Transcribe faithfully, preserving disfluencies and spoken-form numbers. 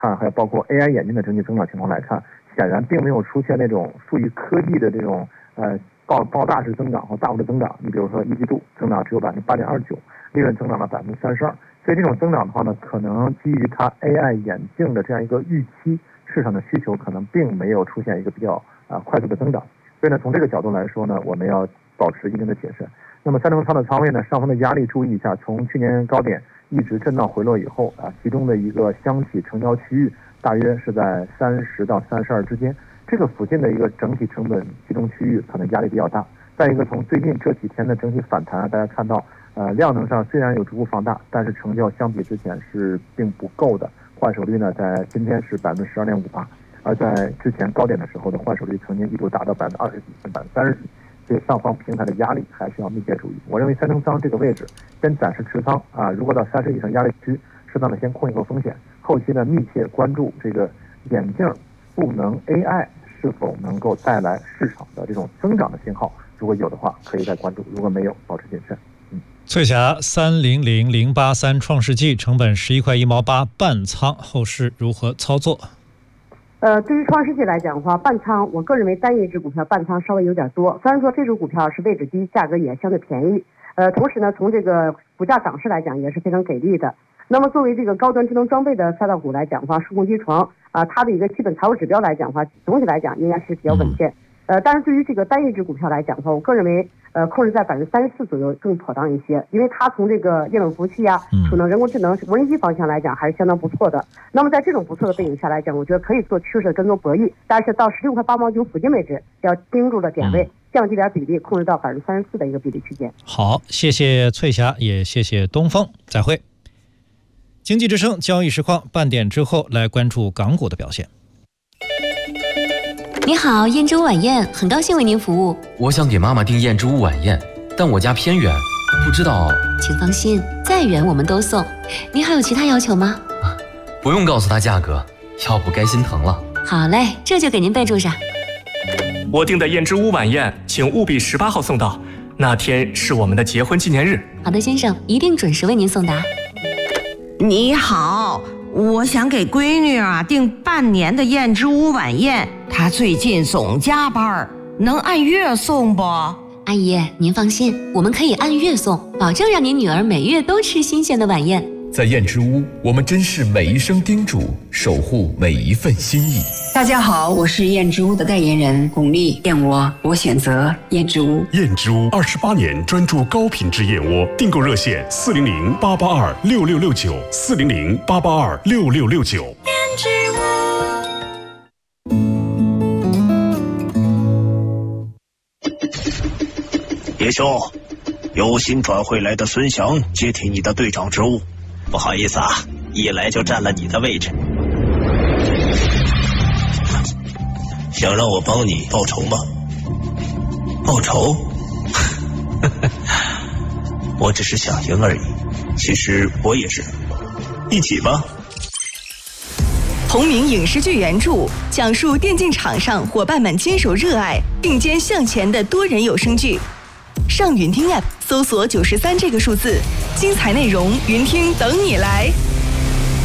看，还有包括 A I 眼镜的整体增长情况来看，显然并没有出现那种属于科技的这种呃爆爆炸式增长和大幅的增长。你比如说一季度增长只有百分之八点二九，利润增长了百分之三十二。所以这种增长的话呢，可能基于它 A I 眼镜的这样一个预期，市场的需求可能并没有出现一个比较啊、呃、快速的增长。所以呢，从这个角度来说呢，我们要保持一定的谨慎。那么三成仓的仓位呢，上方的压力注意一下，从去年高点一直震荡回落以后啊，其中的一个箱体成交区域大约是在三十到三十二之间，这个附近的一个整体成本集中区域可能压力比较大。再一个，从最近这几天的整体反弹啊，大家看到。呃，量能上虽然有逐步放大，但是成交相比之前是并不够的。换手率呢，在今天是百分之十二点五八，而在之前高点的时候的换手率曾经一度达到百分之二十几，甚至百分之三十几。所以上方平台的压力还是要密切注意。我认为三成仓这个位置先暂时持仓啊，如果到三十以上压力区，适当的先控一个风险。后期呢，密切关注这个眼镜赋能 A I 是否能够带来市场的这种增长的信号。如果有的话，可以再关注；如果没有，保持谨慎。 翠霞三零零零八三创世纪成本十一块一毛八半仓，后市如何操作？ 呃，对于创世纪来讲的话，半仓我个人认为单一只股票半仓稍微有点多。虽然说这只股票是位置低，价格也相对便宜，呃，同时呢，从这个股价涨势来讲也是非常给力的。那么作为这个高端智能装备的赛道股来讲的话，数控机床啊、呃，它的一个基本财务指标来讲的话，总体来讲应该是比较稳健。嗯呃，但是对于这个单一只股票来讲的话，我个人认为，呃，控制在百分之三十四左右更妥当一些，因为它从这个液冷服务器啊、储能、人工智能、无人机方向来讲还是相当不错的。那么在这种不错的背景下来讲，我觉得可以做趋势的跟踪博弈，但是到十六块八毛九附近位置要盯住了点位，降低点比例，控制到百分之三十四的一个比例区间。 好，谢谢翠霞，也谢谢东风，再会。经济之声交易实况，半点之后来关注港股的表现。 你好，燕之屋晚宴，很高兴为您服务。 我想给妈妈订燕之屋晚宴，但我家偏远，不知道。 请放心，再远我们都送。您还有其他要求吗？ 不用告诉她价格，要不该心疼了。 好嘞，这就给您备注上。 我订的燕之屋晚宴，请务必十八号送到，那天是我们的结婚纪念日。 好的，先生，一定准时为您送达。 你好。我想给闺女啊订半年的燕之屋晚宴，她最近总加班，能按月送不？ 阿姨，您放心，我们可以按月送，保证让您女儿每月都吃新鲜的晚宴。 在燕之屋，我们珍视每一声叮嘱，守护每一份心意。 大家好，我是燕之屋的代言人巩俐，燕窝我选择燕之屋。 燕之屋二十八年专注高品质燕窝，订购热线四零零八八二六六六九四零零八八二六六六九。燕之屋。叶兄，由新转会来的孙翔接替你的队长职务。 不好意思啊，一来就占了你的位置。 想让我帮你报仇吗？报仇？我只是想赢而已。其实我也是。一起吧。 同名影视剧原著，讲述电竞场上伙伴们坚守热爱、并肩向前的多人有声剧。上云听 App 搜索九十三这个数字，精彩内容云听等你来。